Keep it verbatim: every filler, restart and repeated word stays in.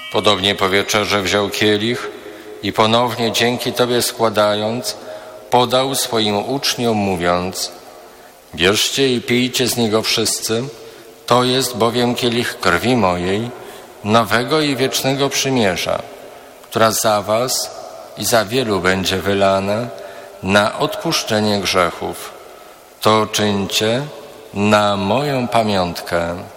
Podobnie po wieczerze wziął kielich i ponownie dzięki Tobie składając, podał swoim uczniom mówiąc: bierzcie i pijcie z niego wszyscy, to jest bowiem kielich krwi mojej, nowego i wiecznego przymierza, która za was i za wielu będzie wylana na odpuszczenie grzechów. To czyńcie na moją pamiątkę.